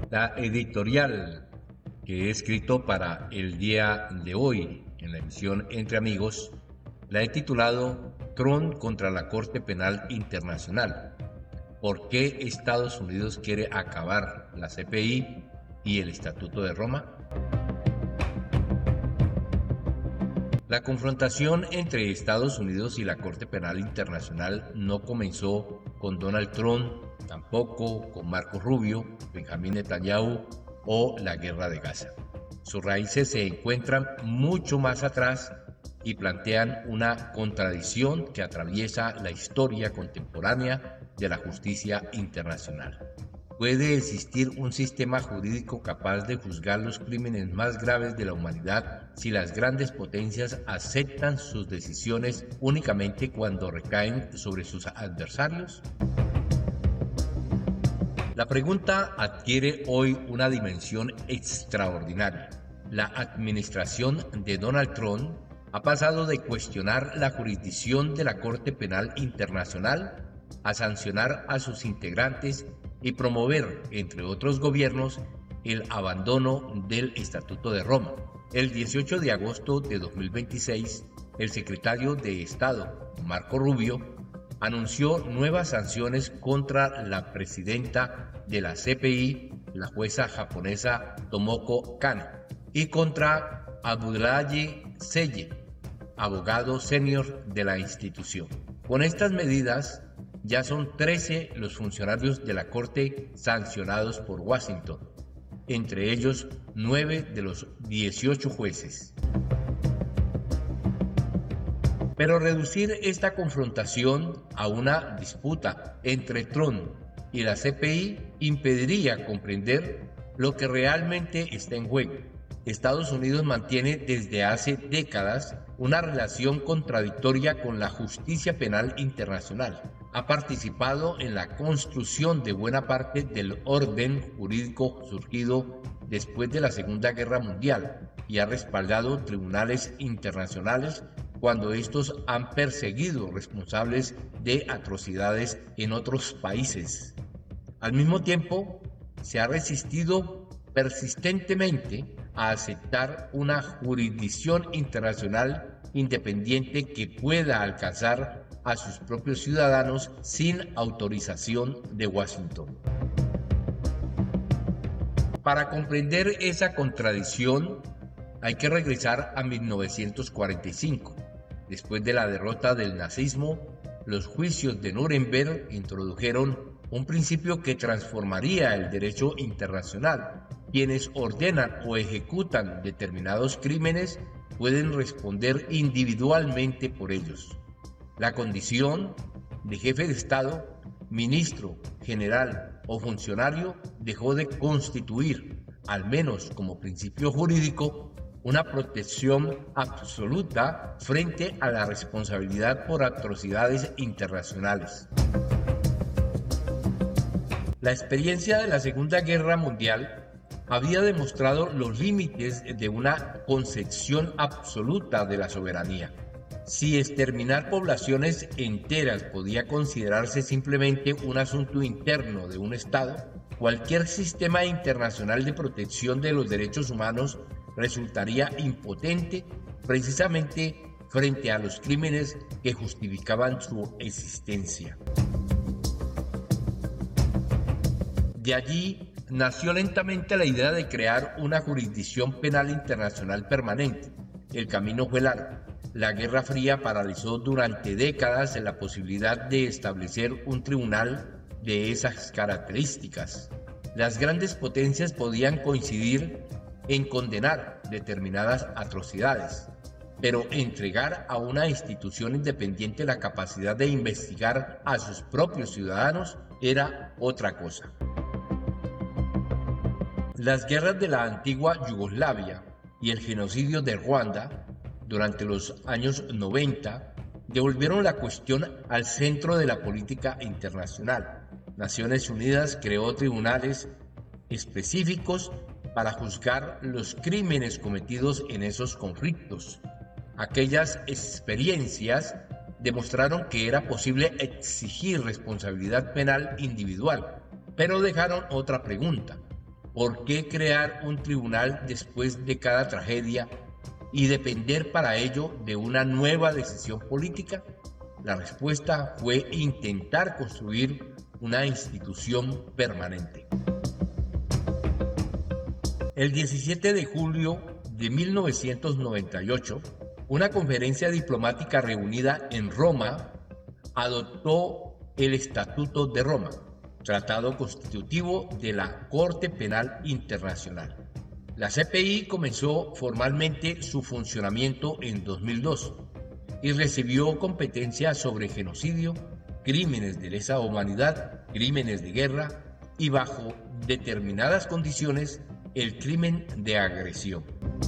La editorial que he escrito para el día de hoy en la emisión Entre Amigos la he titulado Trump contra la Corte Penal Internacional. ¿Por qué Estados Unidos quiere acabar la CPI y el Estatuto de Roma? La confrontación entre Estados Unidos y la Corte Penal Internacional no comenzó con Donald Trump, tampoco con Marco Rubio, Benjamín Netanyahu o la Guerra de Gaza. Sus raíces se encuentran mucho más atrás y plantean una contradicción que atraviesa la historia contemporánea de la justicia internacional. ¿Puede existir un sistema jurídico capaz de juzgar los crímenes más graves de la humanidad si las grandes potencias aceptan sus decisiones únicamente cuando recaen sobre sus adversarios? La pregunta adquiere hoy una dimensión extraordinaria. La administración de Donald Trump ha pasado de cuestionar la jurisdicción de la Corte Penal Internacional a sancionar a sus integrantes y promover, entre otros gobiernos, el abandono del Estatuto de Roma. El 18 de agosto de 2026, el secretario de Estado, Marco Rubio, anunció nuevas sanciones contra la presidenta de la CPI, la jueza japonesa Tomoko Kano, y contra Abdoulaye Seye, abogado senior de la institución. Con estas medidas, ya son 13 los funcionarios de la Corte sancionados por Washington, entre ellos 9 de los 18 jueces. Pero reducir esta confrontación a una disputa entre Trump y la CPI impediría comprender lo que realmente está en juego. Estados Unidos mantiene desde hace décadas una relación contradictoria con la justicia penal internacional. Ha participado en la construcción de buena parte del orden jurídico surgido después de la Segunda Guerra Mundial y ha respaldado tribunales internacionales cuando estos han perseguido responsables de atrocidades en otros países. Al mismo tiempo, se ha resistido persistentemente a aceptar una jurisdicción internacional independiente que pueda alcanzar a sus propios ciudadanos sin autorización de Washington. Para comprender esa contradicción, hay que regresar a 1945. Después de la derrota del nazismo, los juicios de Nuremberg introdujeron un principio que transformaría el derecho internacional. Quienes ordenan o ejecutan determinados crímenes pueden responder individualmente por ellos. La condición de jefe de Estado, ministro, general o funcionario dejó de constituir, al menos como principio jurídico, una protección absoluta frente a la responsabilidad por atrocidades internacionales. La experiencia de la Segunda Guerra Mundial había demostrado los límites de una concepción absoluta de la soberanía. Si exterminar poblaciones enteras podía considerarse simplemente un asunto interno de un Estado, cualquier sistema internacional de protección de los derechos humanos resultaría impotente precisamente frente a los crímenes que justificaban su existencia. De allí nació lentamente la idea de crear una jurisdicción penal internacional permanente. El camino fue largo. La Guerra Fría paralizó durante décadas la posibilidad de establecer un tribunal de esas características. Las grandes potencias podían coincidir en condenar determinadas atrocidades, pero entregar a una institución independiente la capacidad de investigar a sus propios ciudadanos era otra cosa. Las guerras de la antigua Yugoslavia y el genocidio de Ruanda durante los años 90 devolvieron la cuestión al centro de la política internacional. Naciones Unidas creó tribunales específicos para juzgar los crímenes cometidos en esos conflictos. Aquellas experiencias demostraron que era posible exigir responsabilidad penal individual, pero dejaron otra pregunta: ¿Por qué crear un tribunal después de cada tragedia y depender para ello de una nueva decisión política? La respuesta fue intentar construir una institución permanente. El 17 de julio de 1998, una conferencia diplomática reunida en Roma adoptó el Estatuto de Roma, tratado constitutivo de la Corte Penal Internacional. La CPI comenzó formalmente su funcionamiento en 2002 y recibió competencia sobre genocidio, crímenes de lesa humanidad, crímenes de guerra y, bajo determinadas condiciones, el crimen de agresión.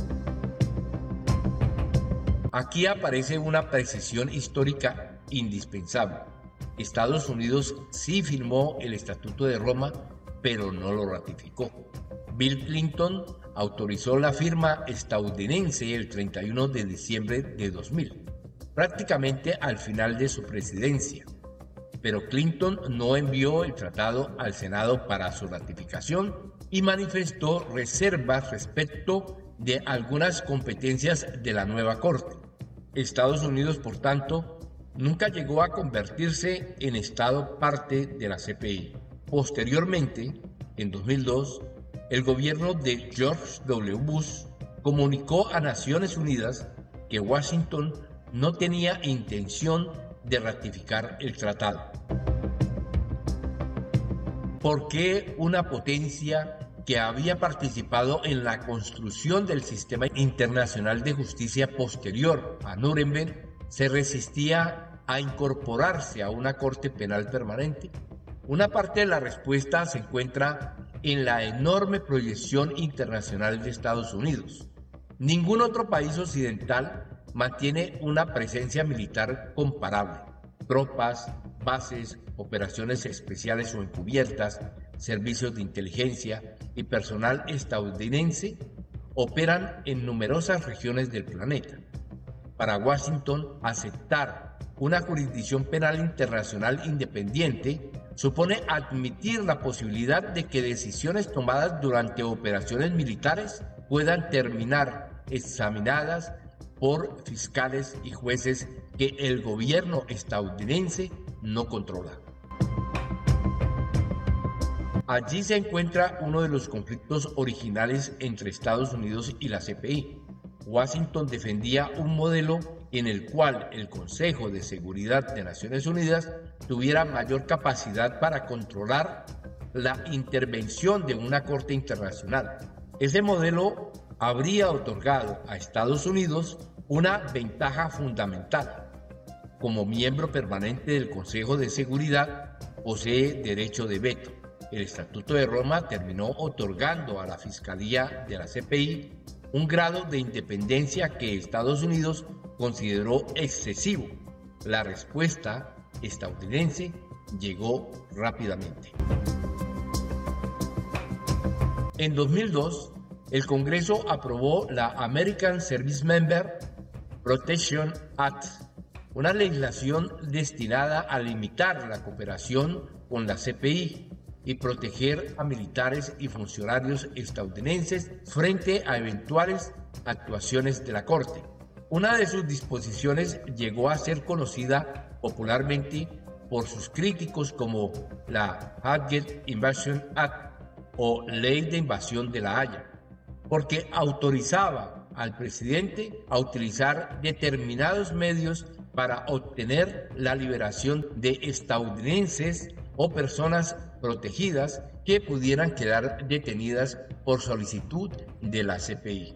Aquí aparece una precisión histórica indispensable. Estados Unidos sí firmó el Estatuto de Roma, pero no lo ratificó. Bill Clinton autorizó la firma estadounidense el 31 de diciembre de 2000, prácticamente al final de su presidencia. Pero Clinton no envió el tratado al Senado para su ratificación y manifestó reservas respecto de algunas competencias de la nueva Corte. Estados Unidos, por tanto, nunca llegó a convertirse en Estado parte de la CPI. Posteriormente, en 2002, el gobierno de George W. Bush comunicó a Naciones Unidas que Washington no tenía intención de ratificar el tratado. ¿Por qué una potencia que había participado en la construcción del sistema internacional de justicia posterior a Nuremberg se resistía a incorporarse a una corte penal permanente? Una parte de la respuesta se encuentra en la enorme proyección internacional de Estados Unidos. Ningún otro país occidental mantiene una presencia militar comparable. Tropas, bases, operaciones especiales o encubiertas, servicios de inteligencia y personal estadounidense operan en numerosas regiones del planeta. Para Washington, aceptar una jurisdicción penal internacional independiente supone admitir la posibilidad de que decisiones tomadas durante operaciones militares puedan terminar examinadas por fiscales y jueces que el gobierno estadounidense no controla. Allí se encuentra uno de los conflictos originales entre Estados Unidos y la CPI. Washington defendía un modelo en el cual el Consejo de Seguridad de Naciones Unidas tuviera mayor capacidad para controlar la intervención de una corte internacional. Ese modelo habría otorgado a Estados Unidos una ventaja fundamental. Como miembro permanente del Consejo de Seguridad, posee derecho de veto. El Estatuto de Roma terminó otorgando a la Fiscalía de la CPI un grado de independencia que Estados Unidos consideró excesivo. La respuesta estadounidense llegó rápidamente. En 2002, el Congreso aprobó la American Service Member Protection Act, una legislación destinada a limitar la cooperación con la CPI y proteger a militares y funcionarios estadounidenses frente a eventuales actuaciones de la Corte. Una de sus disposiciones llegó a ser conocida popularmente por sus críticos como la Hagel Invasion Act o Ley de Invasión de la Haya, porque autorizaba al presidente a utilizar determinados medios para obtener la liberación de estadounidenses o personas protegidas que pudieran quedar detenidas por solicitud de la CPI.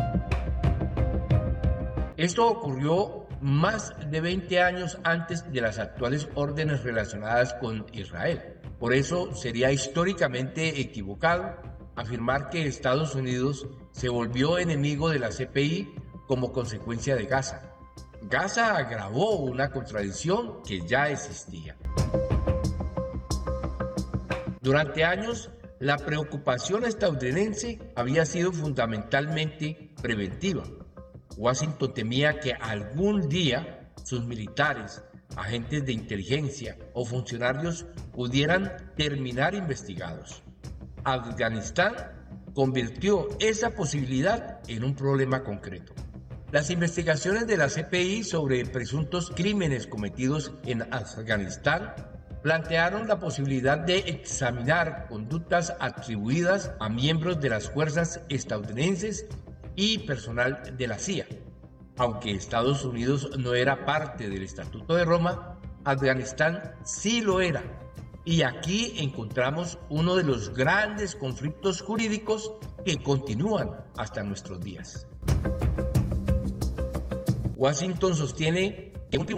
Esto ocurrió más de 20 años antes de las actuales órdenes relacionadas con Israel. Por eso sería históricamente equivocado afirmar que Estados Unidos se volvió enemigo de la CPI como consecuencia de Gaza. Gaza agravó una contradicción que ya existía. Durante años, la preocupación estadounidense había sido fundamentalmente preventiva. Washington temía que algún día sus militares, agentes de inteligencia o funcionarios pudieran terminar investigados. Afganistán convirtió esa posibilidad en un problema concreto. Las investigaciones de la CPI sobre presuntos crímenes cometidos en Afganistán plantearon la posibilidad de examinar conductas atribuidas a miembros de las fuerzas estadounidenses y personal de la CIA. Aunque Estados Unidos no era parte del Estatuto de Roma, Afganistán sí lo era. Y aquí encontramos uno de los grandes conflictos jurídicos que continúan hasta nuestros días. Washington sostiene que un